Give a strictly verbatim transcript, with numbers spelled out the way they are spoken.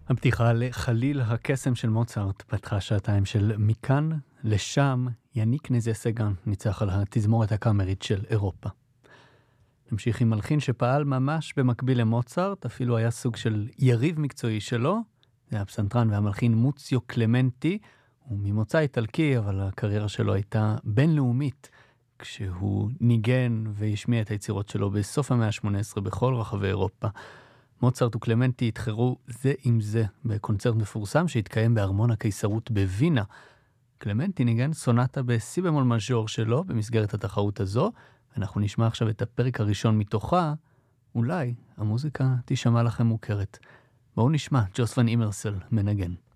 הפתיחה לחליל הקסם של מוצרט פתחה שעתיים של מכאן לשם. יניק נזה סגן ניצח על התזמורת הקאמרית של אירופה. נמשיך עם מלחין שפעל ממש במקביל למוצרט, אפילו היה סוג של יריב מקצועי שלו. זה הפסנתרן והמלחין מוציו קלמנטי, הוא ממוצא איטלקי, אבל הקריירה שלו הייתה בינלאומית, כשהוא ניגן והשמיע את היצירות שלו בסוף המאה ה-שמונה עשרה בכל רחבי אירופה. מוצרט וקלמנטי התחרו זה עם זה בקונצרט מפורסם שהתקיים בארמון הקיסרות בווינה. קלמנטי ניגן סונטה בסי במול מז'ור שלו במסגרת התחרות הזו, ואנחנו נשמע עכשיו את הפרק הראשון מתוכה. אולי המוזיקה תשמע לכם מוכרת. בואו נשמע ג'וס ון אימרסל מנגן.